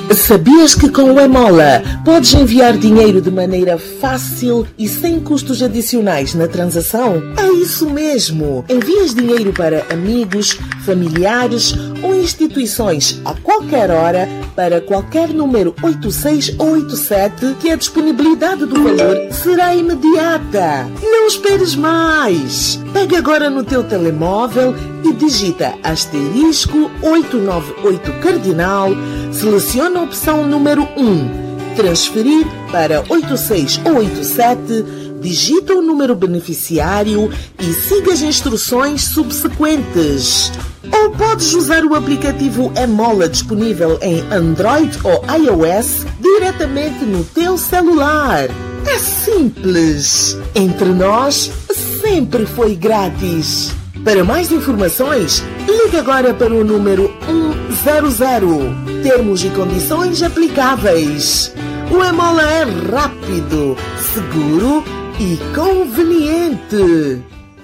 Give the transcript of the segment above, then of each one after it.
Sabias que com o Emola podes enviar dinheiro de maneira fácil e sem custos adicionais na transação? É isso mesmo! Envias dinheiro para amigos, familiares ou instituições a qualquer hora para qualquer número 86 ou 87 que a disponibilidade do valor será imediata. Não esperes mais! Pega agora no teu telemóvel e digita asterisco 898 cardinal, seleciona a opção número 1, transferir para 86 ou 87, digita o número beneficiário e siga as instruções subsequentes. Ou podes usar o aplicativo Emola disponível em Android ou iOS diretamente no teu celular. É simples. Entre nós, sempre foi grátis. Para mais informações, ligue agora para o número 100. Termos e condições aplicáveis. O Emola é rápido, seguro e conveniente.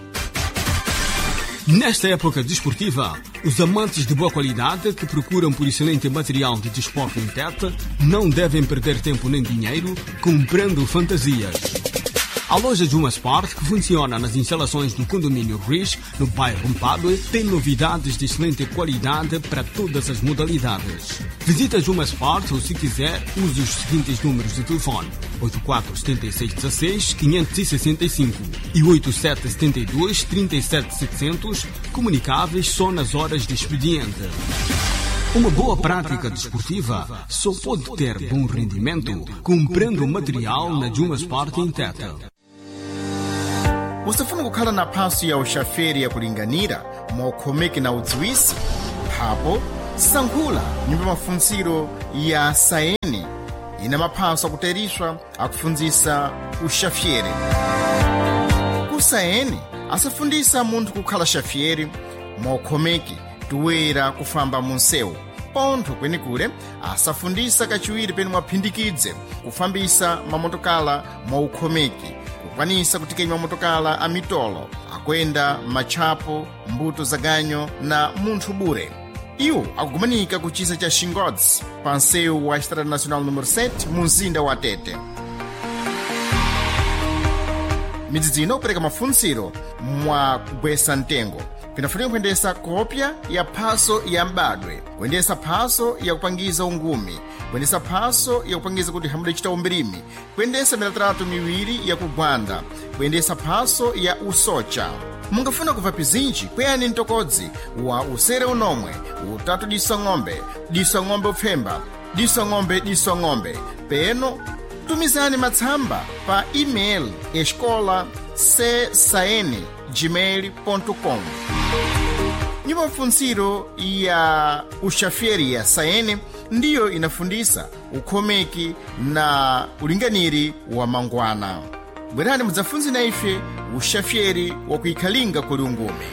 Nesta época desportiva, os amantes de boa qualidade que procuram por excelente material de desporto em Tete não devem perder tempo nem dinheiro comprando fantasias. A loja Juma Sport, que funciona nas instalações do condomínio Riz, no bairro Mpadue, tem novidades de excelente qualidade para todas as modalidades. Visita Juma Sport ou, se quiser, use os seguintes números de telefone: 847616-565 e 8772-37700, comunicáveis só nas horas de expediente. Uma boa prática desportiva só pode ter bom rendimento comprando material na Juma Sport em Tete. Usafuna kukhala na phaso ya ushaferi ya kulinganira mwakhomeki na udziwisi phapo sankhula nyumba mafunziro ya saeni ina maphaso akuteriswa akufunzisa ushaferi. Kusaeni asafundisa munthu kukhala shaferi mwakhomeki tuwera kufamba munsewu pontho kwenikule asafundisa kachiwiri pene mwaphindikidze kufambisa mamotokala mwaukhomeki, kukwanisa kutikenya mamotokala a mitolo akwenda matchapo, mbuto za ganyo na munthu bure. Iwo akugumanika ku chisa cha Xingodzi pa nsewu wa Estrada Nacional número 7 mu mzinda wa Tete. Midzidzino kupereka mafunziro mwa kugwesa mtengo pinafunika kuyendesa kopya ya phaso ya mbadwe, kuyendesa phaso ya kupangiza ungumi, kuyendesa phaso ya kupangiza kuti hamude chita umbirimi, kuyendesa milatrato miwiri ya kugwanda, kuyendesa phaso ya usocha. Mungafuna kuva pizinji kweyani mtokodzi wa usere unomwe utatu diso ng'ombe upfemba, diso ng'ombe peno tumizani matsamba pa email escola csaene@gmail.com. Nyumba mafunziro ya ushaferi ya Saene ndiyo inafundisa ukhomeki na ulinganiri wa mangwana. Bwerani mudzafunzi na ife ushaferi wa kuikhalinga kuli ungumi.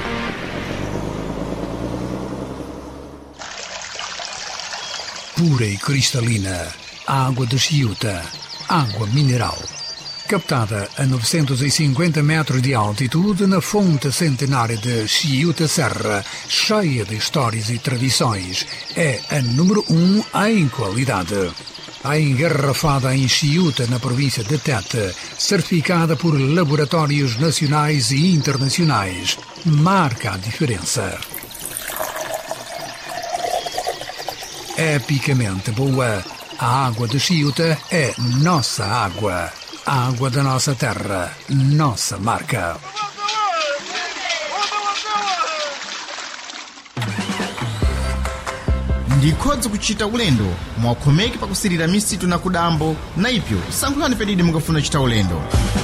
Pura e cristalina, água de Chiuta, água mineral. Captada a 950 metros de altitude na fonte centenária de Chiuta Serra, cheia de histórias e tradições, é a número 1 em qualidade. A engarrafada em Chiuta, na província de Tete, certificada por laboratórios nacionais e internacionais, marca a diferença. Epicamente boa, a água de Chiuta é nossa água. A água da nossa terra, nossa marca. Ndikhodza kuchita ulendo mwakhomeki pakusirira misitu na kudambo na ipyo sankhulani pedidi mungafuna chita ulendo.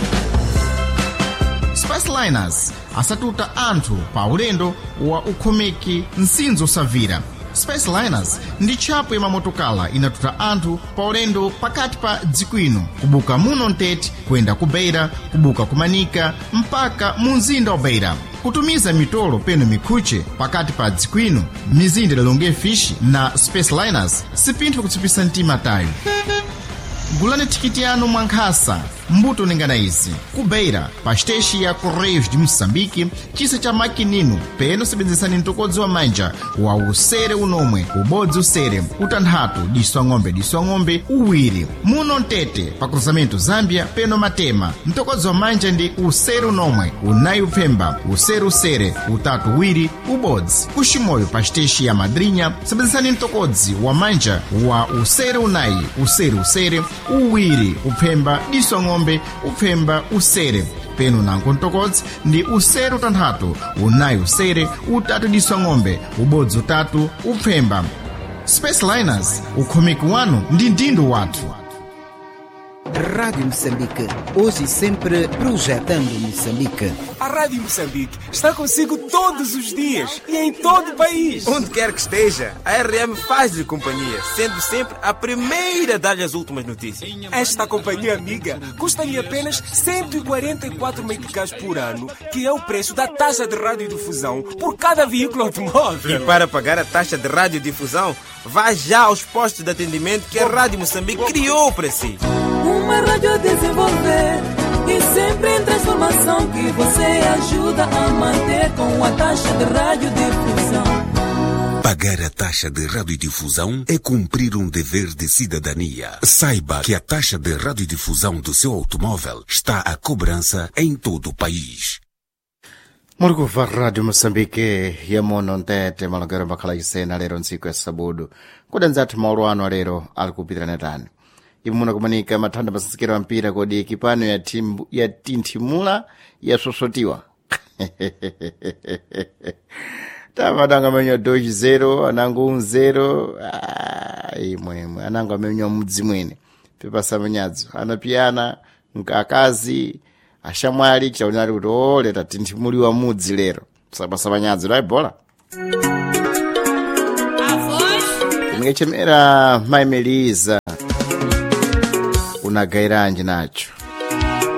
Space Liners asatuta anthu pa ulendo wa ukhomeki nsinzo savira. Space Liners ndi tchapo ya mamotokala inatuta anthu pa ulendo pakati pa dziko ino kubuka muno Ntete kwenda ku Beira, kubuka kumanika mpaka mu mzinda wa Beira, kutumiza mitolo peno mikhuche pakati pa dziko ino, mizinda Longe Fish na Space Liners sipintho kutsipisa mtima tayo. Gulani tikiti yanu mwankhasa mbuto ningana izi kubeira pa steshi ya Correios de Moçambique chisa cha makinino peno sebenzesani mtokodzi wa manja wa usere unomwe ubodzi usere utanhatu diswa ng'ombe uwiri muno Ntete pa cruzamento Zambia peno Matema mtokodzi wa manja ndi usere unomwe unayi upemba usere utatu uwiri ubodzi kushimoyo pa steshi ya Madrinha sebenzesani mtokodzi wa manja wa usere unayi usere uwiri upemba diswa ng'ombe upemba usere peno nanko mtokodzi ndi usere utanhatu unayi usere utatu diswa ng'ombe ubodzi utatu upemba. Space Liners, ukhomeki wanu ndi ndindo wathu. Rádio Moçambique, hoje e sempre projetando Moçambique. A Rádio Moçambique está consigo todos os dias e em todo o país. Onde quer que esteja, a RM faz-lhe companhia, sendo sempre a primeira a dar-lhe as últimas notícias. Esta companhia amiga custa-lhe apenas 144 meticais por ano, que é o preço da taxa de radiodifusão por cada veículo automóvel. E para pagar a taxa de radiodifusão, vá já aos postos de atendimento que a Rádio Moçambique criou para si. Uma rádio a desenvolver e sempre em transformação que você ajuda a manter com a taxa de radiodifusão. Pagar a taxa de radiodifusão é cumprir um dever de cidadania. Saiba que a taxa de radiodifusão do seu automóvel está à cobrança em todo o país. Murikuva Rádio Moçambique yamono Ntete malogero makhala isena lero ntsiku ya sabudu kudanzati maulu ano lero alikupitira netani ipo muna kumanika mathanda masasikiro wa mpira kodi ekipano ya tinthimula yasosotiwa tamadanga menyo 2-0 anangu 1-0 imwemwe anangu amenyo mudzi mwene pepasa manyadzo anapiyana nkakazi ashamwali chaunali kuti leta tinthimuliwa mudzi lero sapasa manyadzo la bola ngechemera maimeliza unagairanje nacho